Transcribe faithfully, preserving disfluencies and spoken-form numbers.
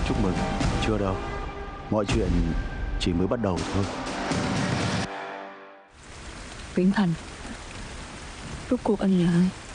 Chúc mừng. Chưa đâu. Mọi chuyện chỉ mới bắt đầu thôi. Viễn Thành, rốt cuộc anh là ai?